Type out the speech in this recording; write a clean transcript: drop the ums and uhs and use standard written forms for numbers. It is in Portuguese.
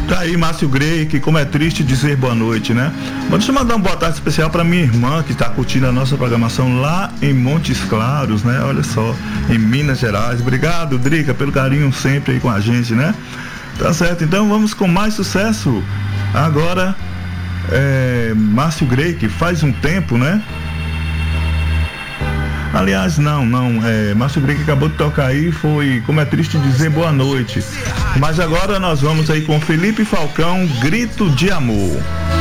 Tá aí, Márcio Grey, que como é triste dizer boa noite, né? Mas deixa eu mandar uma boa tarde especial para minha irmã, que está curtindo a nossa programação lá em Montes Claros, né? Olha só, em Minas Gerais. Obrigado, Drica, pelo carinho sempre aí com a gente, né? Tá certo, então vamos com mais sucesso. Agora, Márcio Grey, que faz um tempo, né? Aliás, não, Márcio Grey que acabou de tocar aí foi Como é Triste Dizer Boa Noite. Mas agora nós vamos aí com Felipe Falcão, Grito de Amor.